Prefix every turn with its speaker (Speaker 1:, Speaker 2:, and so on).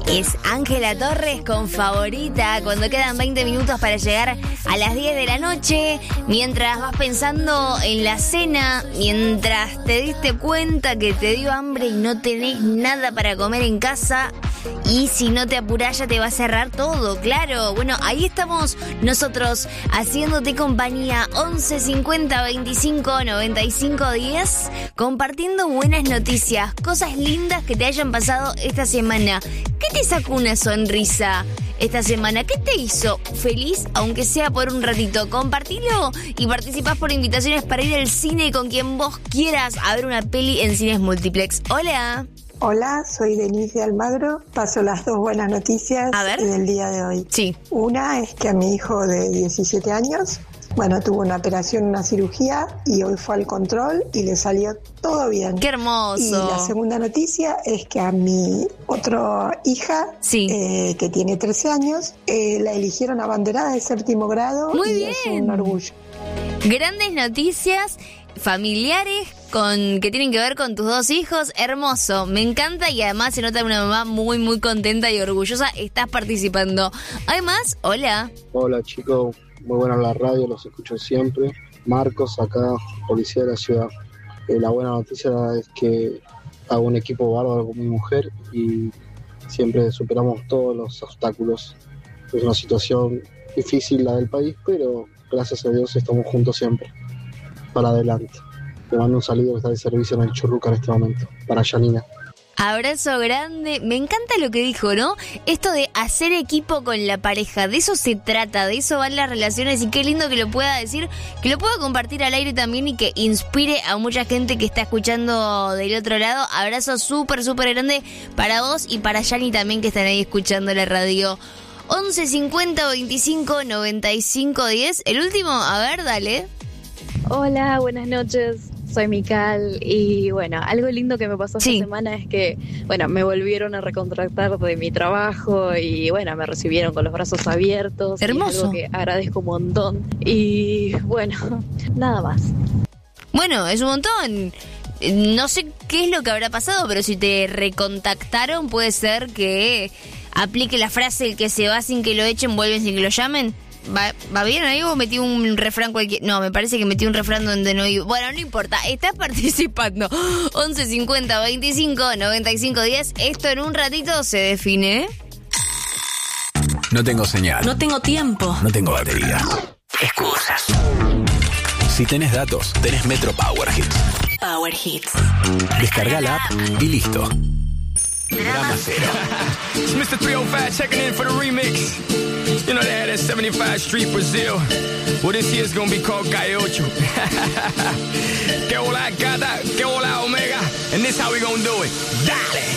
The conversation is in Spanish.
Speaker 1: Es Ángela Torres con Favorita, cuando quedan 20 minutos para llegar a las 10 de la noche, mientras vas pensando en la cena, mientras te diste cuenta que te dio hambre y no tenés nada para comer en casa, y si no te apurás ya te va a cerrar todo, claro. Bueno, ahí estamos nosotros haciéndote compañía, 11 50 25 95 10, compartiendo buenas noticias, cosas lindas que te hayan pasado esta semana. ¿Qué te sacó una sonrisa esta semana? ¿Qué te hizo feliz, aunque sea por un ratito? Compartilo y participás por invitaciones para ir al cine con quien vos quieras a ver una peli en Cines Multiplex. Hola.
Speaker 2: Hola, soy Denise de Almagro. Paso las dos buenas noticias del día de hoy.
Speaker 1: Sí.
Speaker 2: Una es que a mi hijo de 17 años, tuvo una operación, una cirugía, y hoy fue al control y le salió todo bien.
Speaker 1: ¡Qué hermoso!
Speaker 2: Y la segunda noticia es que a mi otra hija, que tiene 13 años, la eligieron abanderada de séptimo grado.
Speaker 1: Muy
Speaker 2: y
Speaker 1: bien.
Speaker 2: Es un orgullo.
Speaker 1: Grandes noticias familiares que tienen que ver con tus dos hijos. Hermoso, me encanta, y además se nota una mamá muy muy contenta y orgullosa. Estás participando. Además, hola.
Speaker 3: Hola chicos, muy buena la radio, los escucho siempre. Marcos, acá, policía de la ciudad. La buena noticia es que hago un equipo bárbaro con mi mujer y siempre superamos todos los obstáculos. Es una situación difícil la del país, pero gracias a Dios estamos juntos siempre. Para adelante. Le mando un saludo que está de servicio en el Churruca en este momento, para Janina.
Speaker 1: Abrazo grande. Me encanta lo que dijo, ¿no? Esto de hacer equipo con la pareja, de eso se trata, de eso van las relaciones, y qué lindo que lo pueda decir, que lo pueda compartir al aire también y que inspire a mucha gente que está escuchando del otro lado. Abrazo súper, súper grande para vos y para Yani también, que están ahí escuchando la radio. 11 50 25 95 10. El último, a ver, dale.
Speaker 4: Hola, buenas noches. Soy Mical y algo lindo que me pasó esta semana es que, me volvieron a recontractar de mi trabajo y, me recibieron con los brazos abiertos.
Speaker 1: Hermoso.
Speaker 4: Y es algo que agradezco un montón. Y, nada más.
Speaker 1: Es un montón. No sé qué es lo que habrá pasado, pero si te recontactaron, puede ser que aplique la frase: el que se va sin que lo echen, vuelven sin que lo llamen. ¿Va bien ahí o metí un refrán cualquiera? No, me parece que metí un refrán donde no iba. Bueno, no importa, estás participando. 11 50 25 95 10. Esto en un ratito se define.
Speaker 5: No tengo señal.
Speaker 6: No tengo tiempo.
Speaker 5: No tengo batería.
Speaker 6: Excusas.
Speaker 5: Si tenés datos, tenés Metro Power Hits.
Speaker 6: Power Hits.
Speaker 5: Descarga la app y listo. Drama cero.
Speaker 7: It's Mr. 305 checking in for the remix. You know they had that 75 Street Brazil. Well, this year's gonna be called Calle Ocho. Que hola gata, que hola omega. And this how we gonna do it. Dale.